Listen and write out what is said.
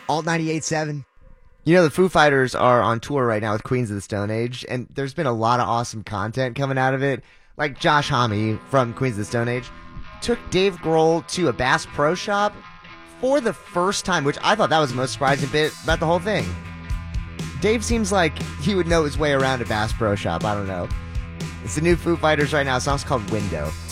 Alt 98.7. You know, the Foo Fighters are on tour right now with Queens of the Stone Age, and there's been a lot of awesome content coming out of it. Like Josh Homme from Queens of the Stone Age took Dave Grohl to a Bass Pro Shop for the first time, which I thought that was the most surprising bit about the whole thing. Dave seems like he would know his way around a Bass Pro Shop. I don't know. It's the new Foo Fighters right now. The song's called Window.